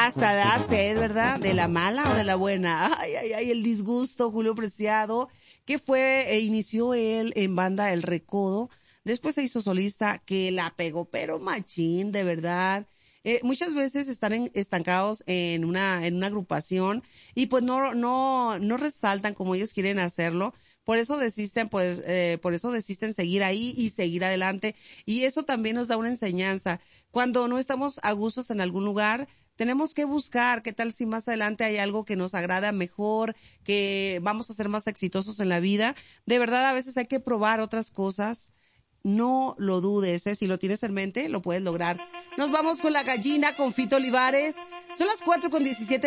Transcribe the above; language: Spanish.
Hasta da sed, ¿verdad? ¿De la mala o de la buena? Ay, ay, ay, el disgusto, Julio Preciado, que inició él en banda El Recodo, después se hizo solista, que la pegó, pero machín, de verdad. Muchas veces están estancados en una agrupación y pues no resaltan como ellos quieren hacerlo. Por eso desisten, por eso desisten seguir ahí y seguir adelante. Y eso también nos da una enseñanza. Cuando no estamos a gustos en algún lugar, tenemos que buscar qué tal si más adelante hay algo que nos agrada mejor, que vamos a ser más exitosos en la vida. De verdad, a veces hay que probar otras cosas. No lo dudes, ¿eh? Si lo tienes en mente, lo puedes lograr. Nos vamos con La Gallina, con Fito Olivares. Son las 4:17.